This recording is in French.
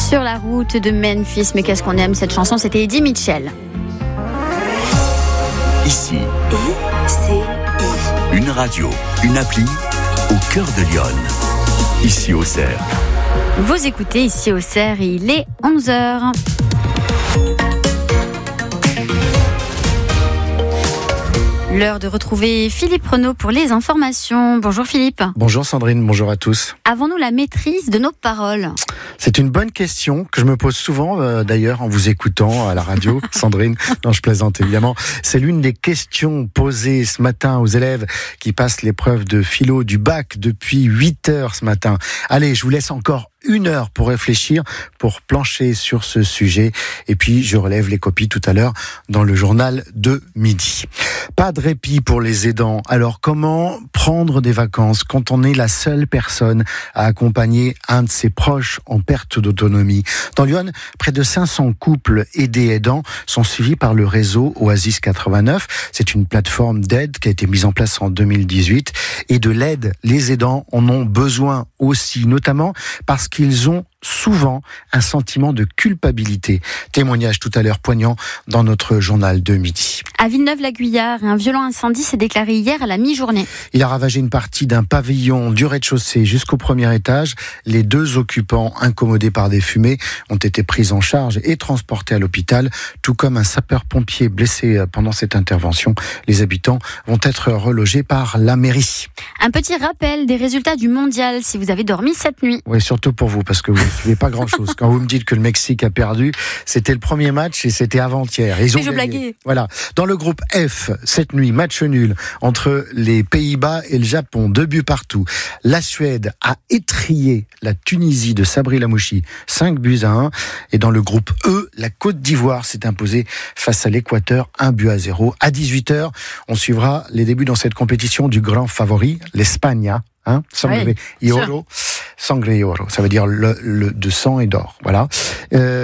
Sur la route de Memphis. Mais qu'est-ce qu'on aime cette chanson, c'était Eddie Mitchell. Ici, une radio, une appli au cœur de Lyon. Ici au Cerf. Vous écoutez Ici au Cerf et il est 11h. L'heure de retrouver Philippe Renaud pour les informations. Bonjour Philippe. Bonjour Sandrine, bonjour à tous. Avons-nous la maîtrise de nos paroles ? C'est une bonne question que je me pose souvent d'ailleurs en vous écoutant à la radio, Sandrine. Non, je plaisante évidemment. C'est l'une des questions posées ce matin aux élèves qui passent l'épreuve de philo du bac depuis 8 heures ce matin. Allez, je vous laisse encore 1 heure pour réfléchir, pour plancher sur ce sujet. Et puis, je relève les copies tout à l'heure dans le journal de midi. Pas de répit pour les aidants. Alors, comment prendre des vacances quand on est la seule personne à accompagner un de ses proches en perte d'autonomie ? Dans Lyon, près de 500 couples aidés aidants sont suivis par le réseau Oasis 89. C'est une plateforme d'aide qui a été mise en place en 2018. Et de l'aide, les aidants en ont besoin aussi, notamment parce qu'ils ont souvent un sentiment de culpabilité. Témoignage tout à l'heure poignant dans notre journal de midi. À Villeneuve-la-Guyard, un violent incendie s'est déclaré hier à la mi-journée. Il a ravagé une partie d'un pavillon du rez-de-chaussée jusqu'au premier étage. Les 2 occupants, incommodés par des fumées, ont été pris en charge et transportés à l'hôpital, tout comme un sapeur-pompier blessé pendant cette intervention. Les habitants vont être relogés par la mairie. Un petit rappel des résultats du mondial si vous avez dormi cette nuit. Oui, surtout pour vous, parce que vous ne suivez pas grand-chose. Quand vous me dites que le Mexique a perdu, c'était le premier match et c'était avant-hier. Ils ont gagné. Blaguais. Voilà. Dans le groupe F, cette nuit, match nul entre les Pays-Bas et le Japon, 2 buts partout. La Suède a étrillé la Tunisie de Sabri Lamouchi, 5-1. Et dans le groupe E, la Côte d'Ivoire s'est imposée face à l'Équateur, 1-0. À 18h, on suivra les débuts dans cette compétition du grand favori, l'Espagne. Sangre y oro. Sangre y oro. Ça veut dire le de sang et d'or. Voilà.